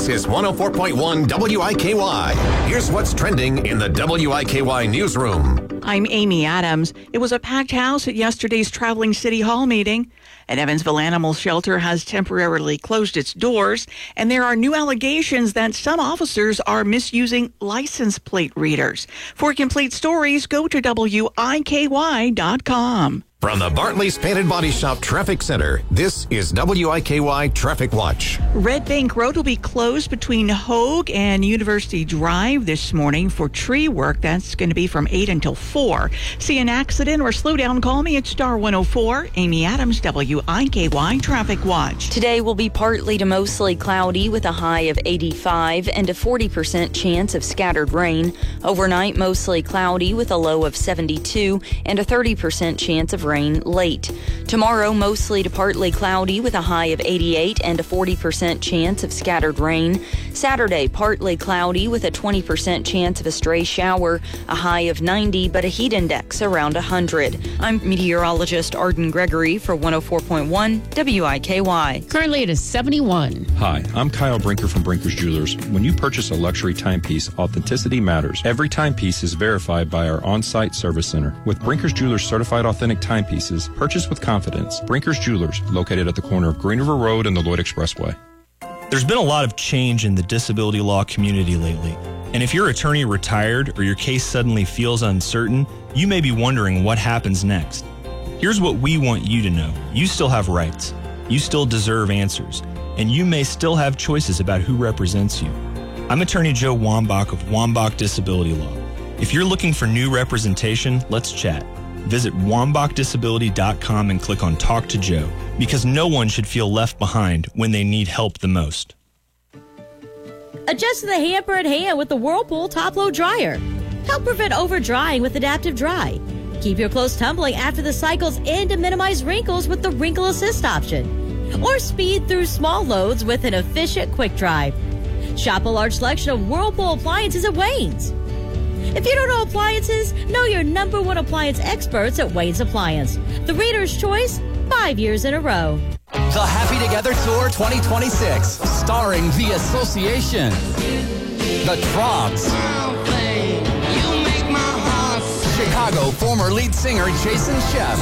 This is 104.1 WIKY. Here's what's trending in the WIKY newsroom. I'm Amy Adams. It was a packed house at yesterday's traveling City Hall meeting. An Evansville animal shelter has temporarily closed its doors, and there are new allegations that some officers are misusing license plate readers. For complete stories, go to WIKY.com. From the Bartley's Painted Body Shop Traffic Center, this is WIKY Traffic Watch. Red Bank Road will be closed between Hogue and University Drive this morning for tree work. That's going to be from 8 until 4. See an accident or slow down, call me at Star 104. Amy Adams, WIKY Traffic Watch. Today will be partly to mostly cloudy with a high of 85 and a 40% chance of scattered rain. Overnight, mostly cloudy with a low of 72 and a 30% chance of rain late. Tomorrow, mostly to partly cloudy with a high of 88 and a 40% chance of scattered rain. Saturday, partly cloudy with a 20% chance of a stray shower, a high of 90, but a heat index around 100. I'm meteorologist Arden Gregory for 104.1 WIKY. Currently, it is 71. Hi, I'm Kyle Brinker from Brinker's Jewelers. When you purchase a luxury timepiece, authenticity matters. Every timepiece is verified by our on-site service center. With Brinker's Jewelers certified authentic timepieces, purchase with confidence. Brinker's Jewelers, located at the corner of Green River Road and the Lloyd Expressway. There's been a lot of change in the disability law community lately. And if your attorney retired or your case suddenly feels uncertain, you may be wondering what happens next. Here's what we want you to know. You still have rights. You still deserve answers. And you may still have choices about who represents you. I'm Attorney Joe Wambach of Wambach Disability Law. If you're looking for new representation, let's chat. Visit WambachDisability.com and click on Talk to Joe, because no one should feel left behind when they need help the most. Adjust the hamper at hand with the Whirlpool Top-Load Dryer. Help prevent over-drying with Adaptive Dry. Keep your clothes tumbling after the cycle's end to minimize wrinkles with the Wrinkle Assist option. Or speed through small loads with an efficient Quick Dry. Shop a large selection of Whirlpool appliances at Wayne's. If you don't know appliances, know your number one appliance experts at Wayne's Appliance. The Reader's Choice, 5 years in a row. The Happy Together Tour 2026, starring The Association, The Troggs, Chicago former lead singer Jason Sheff,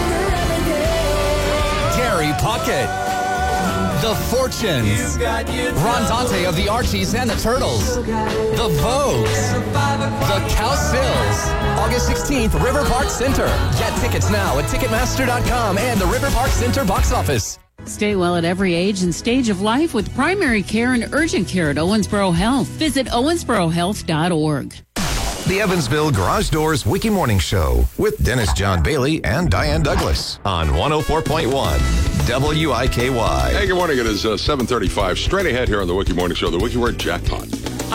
Gary Puckett, The Fortunes, Ron Dante of the Archies and the Turtles, The Vogues, The Cowsills, August 16th, River Park Center. Get tickets now at Ticketmaster.com and the River Park Center box office. Stay well at every age and stage of life with primary care and urgent care at Owensboro Health. Visit owensborohealth.org. The Evansville Garage Doors Wiki Morning Show with Dennis John Bailey and Diane Douglas on 104.1 WIKY. Hey, good morning. It is 7:35. Straight ahead here on the Wiki Morning Show, the Wiki Word Jackpot.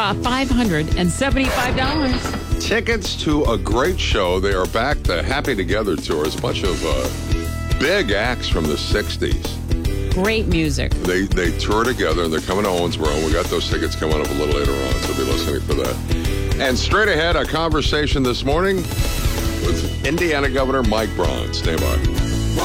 $575. Tickets to a great show. They are back. The Happy Together Tour is a bunch of big acts from the 60s. Great music. They tour together, and they're coming to Owensboro. We got those tickets coming up a little later on, so be listening for that. And straight ahead, a conversation this morning with Indiana Governor Mike Braun. Stay by.